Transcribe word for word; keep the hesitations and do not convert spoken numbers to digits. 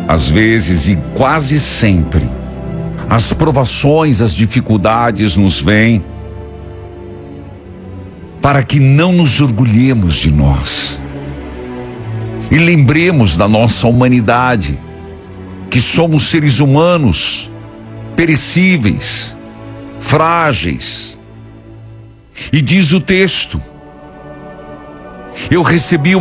Às vezes e quase sempre, as provações, as dificuldades nos vêm para que não nos orgulhemos de nós e lembremos da nossa humanidade, que somos seres humanos perecíveis, frágeis. E diz o texto: eu recebi uma